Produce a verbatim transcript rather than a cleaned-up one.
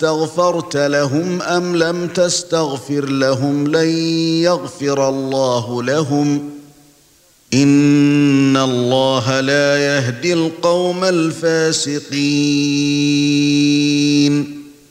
استغفرت لهم أم لم تستغفر لهم لن يغفر الله لهم إن الله لا يهدي القوم الفاسقين